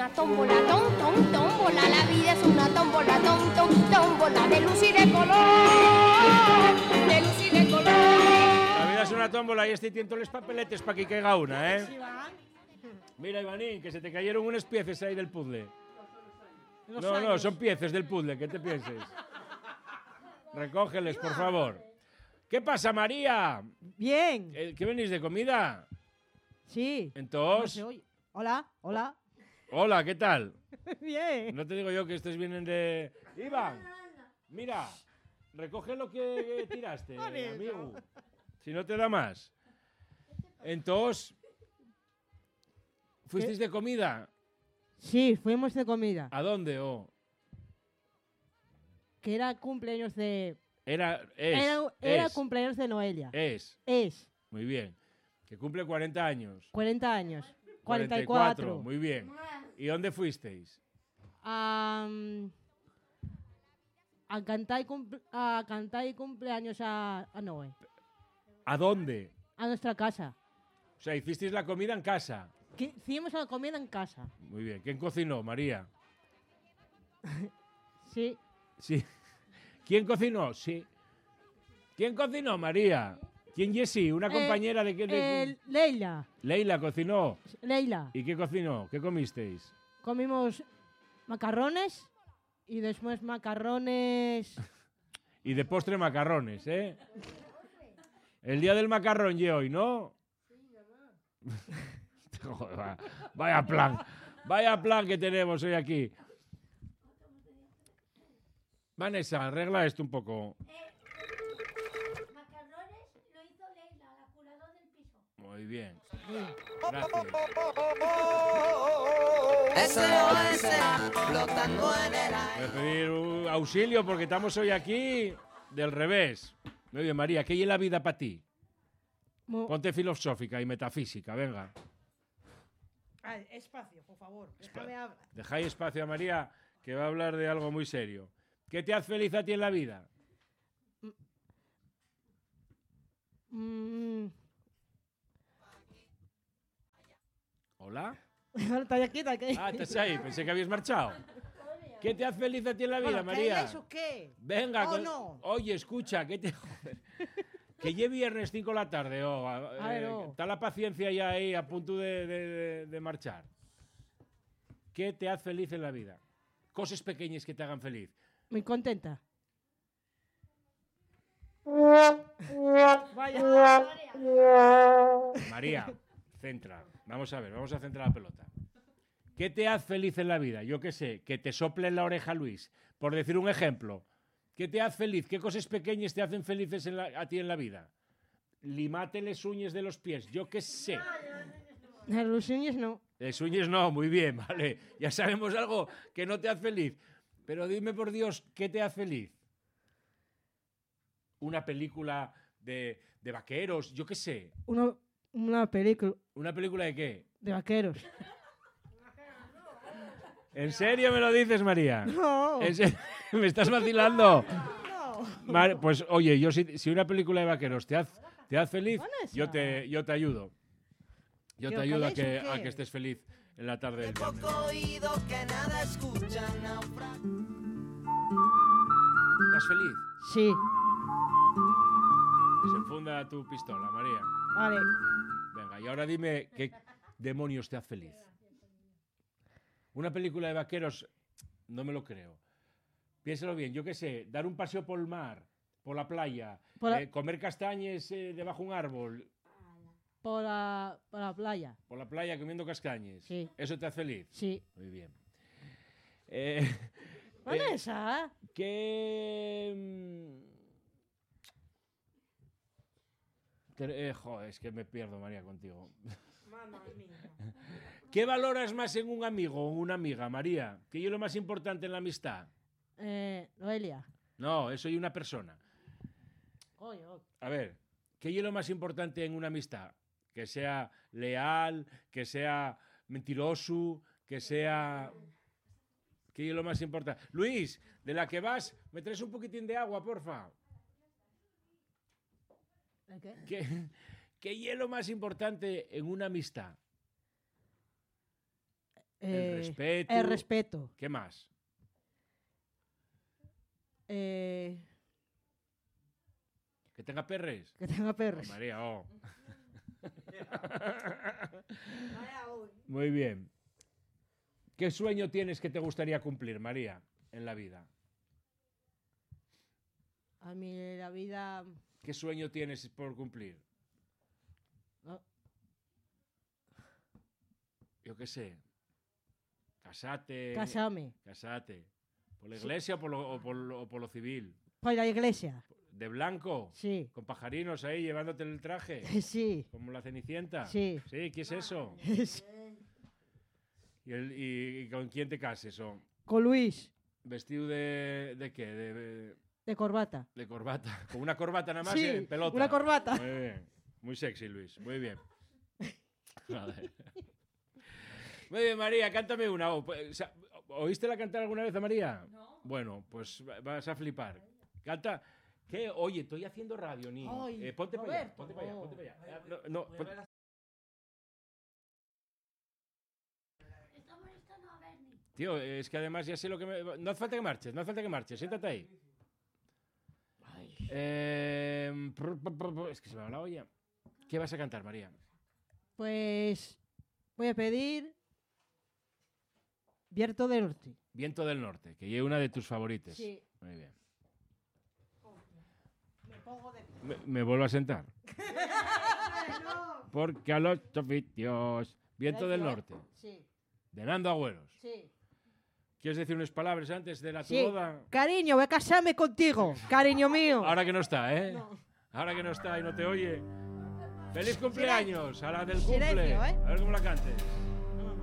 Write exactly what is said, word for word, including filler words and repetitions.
tómbola, tom, tom, tómbola. La vida es una tómbola, tom, tom, tómbola. De luz y de color, de luz y de color. La vida es una tómbola y este tiento les papeletes para que caiga una, ¿eh? Mira, Ivanín, que se te cayeron unas piezas ahí del puzzle. No, no, son piezas del puzzle, ¿qué te pienses? Recógeles, por favor. ¿Qué pasa, María? Bien. ¿Qué venís de comida? Sí. Entonces. No hola, hola. Hola, ¿qué tal? Bien. No te digo yo que estos vienen de... Iván, mira, recoge lo que tiraste, amigo. Si no te da más. Entonces, ¿fuisteis de comida? Sí, fuimos de comida. ¿A dónde, oh? Que era cumpleaños de... Era, es, Era, era es, cumpleaños de Noelia. Es. Es. Muy bien. Que cumple cuarenta años. cuarenta años. cuarenta y cuatro. Muy bien. ¿Y dónde fuisteis? Um, a, cantar y cumple, a cantar y cumpleaños a, a Noé. ¿A dónde? A nuestra casa. O sea, hicisteis la comida en casa. Que, hicimos la comida en casa. Muy bien. ¿Quién cocinó, María? Sí. Sí. ¿Quién cocinó? Sí. ¿Quién cocinó, María? ¿Quién Jessie? ¿Una compañera eh, de qué? De... Eh, Leila. Leila cocinó. Leila. ¿Y qué cocinó? ¿Qué comisteis? Comimos macarrones y después macarrones... Y de postre macarrones, ¿eh? El día del macarrón y hoy, ¿no? Joder, vaya plan. Vaya plan que tenemos hoy aquí. Vanessa, arregla esto un poco. Eh, macarrones lo hizo Leila, la curadora del piso. Muy bien. Gracias. Voy a pedir un auxilio porque estamos hoy aquí del revés. Muy bien, María, ¿qué es la vida para ti? Mo Ponte filosófica y metafísica, venga. Ay, espacio, por favor. Déjame hablar. Dejáis espacio a María, que va a hablar de algo muy serio. ¿Qué te hace feliz a ti en la vida? Mm. ¿Hola? Está aquí, está aquí. Ah, estás ahí, pensé que habías marchado. ¿Qué te hace feliz a ti en la vida, Bueno, María? ¿eso qué? Venga, Oh, con... no. Oye, escucha, ¿qué te joder? Que lleve viernes cinco de la tarde, oh, A ver, eh, oh. está la paciencia ya ahí a punto de, de, de, de marchar. ¿Qué te hace feliz en la vida? Cosas pequeñas que te hagan feliz. Muy contenta. Vaya. María, centra. Vamos a ver, vamos a centrar la pelota. ¿Qué te hace feliz en la vida? Yo qué sé, que te sople en la oreja Luis, por decir un ejemplo. ¿Qué te hace feliz? ¿Qué cosas pequeñas te hacen felices en la, a ti en la vida? Limate las uñas de los pies, yo qué sé. Los uñas no. Las uñas no, muy bien, vale. Ya sabemos algo que no te hace feliz. Pero dime por Dios, ¿qué te hace feliz? Una película de, de vaqueros, yo qué sé. Una, una película. ¿Una película de qué? De vaqueros. ¿En serio me lo dices, María? No. ¿En serio? ¿Me estás vacilando? No. Mar pues oye, yo si, si una película de vaqueros te hace, te hace feliz, Vanessa. yo te, yo te ayudo. Yo te ¿Pero ayudo a calláis que, o a qué? que estés feliz en la tarde del viernes. ¿Estás feliz? Sí. Desenfunda tu pistola, María. Vale. Venga, y ahora dime qué demonios te hace feliz. Una película de vaqueros, no me lo creo. Piénsalo bien, yo qué sé, dar un paseo por el mar, por la playa, Por la- eh, comer castañes eh, debajo de un árbol, Por la, por la playa. por la playa comiendo castañes. Sí. ¿Eso te hace feliz? Sí. Muy bien. Eh, Vanessa. eh, ¿Qué...? mm, te- eh, joder, es que me pierdo, María, contigo. ¿Qué valoras más en un amigo o en una amiga, María? ¿Qué es lo más importante en la amistad? Eh, Noelia. No, eso y una persona. Oye, oye. A ver, ¿qué es lo más importante en una amistad? Que sea leal, que sea mentiroso, que sea... ¿Qué es lo más importante? Luis, de la que vas, ¿me traes un poquitín de agua, porfa? ¿Qué? ¿Qué, qué es lo más importante en una amistad? Eh, respeto. El respeto. ¿Qué más? Eh, Que tenga perres. que tenga Oh, perros. María, oh. Muy bien. ¿Qué sueño tienes que te gustaría cumplir, María, en la vida? A mí la vida... ¿Qué sueño tienes por cumplir? no, Yo qué sé. Casate. casarme. Casate. ¿Por la iglesia o, por lo, o por lo- o por lo civil? Por la iglesia. ¿De blanco? Sí. ¿Con pajarinos ahí llevándote el traje? Sí. ¿Como la Cenicienta? Sí. Sí, ¿qué es eso? Sí. ¿Y, el- y- y con quién te cases? ¿O Con Luis, ¿Vestido de, de qué? De, de- de corbata. de corbata. ¿Con una corbata nada más? Sí, ¿Eh? Pelota. una corbata. Muy bien. Muy sexy, Luis. Muy bien. Joder. Muy bien, María, cántame una. O- pues, o sea, ¿Oíste la cantar alguna vez a María? No. Bueno, pues va- vas a flipar. Canta. ¿Qué? Oye, estoy haciendo radio, niño. Ay, Eh, ponte para allá, Roberto. ponte para allá, ponte para allá. Ah, No, no, pon- Tío, es que además ya sé lo que me... No hace falta que marches, no hace falta que marches. Siéntate ahí. Eh, prr, prr, prr, prr, es que se me va la olla. ¿Qué vas a cantar, María? Pues voy a pedir Viento del Norte. Viento del Norte, que es una de tus favoritas. Sí. Muy bien. Me pongo de... Me, me vuelvo a sentar. Porque a los oficios. Viento del Norte, Sí, de Nando Agüeros. sí. ¿Quieres decir unas palabras antes de la tu Sí. boda? Cariño, voy a casarme contigo. Cariño mío. Ahora que no está, ¿eh? No. Ahora que no está y no te oye. ¡Feliz cumpleaños! A la del cumple. Silencio, ¿eh? A ver cómo la cantes.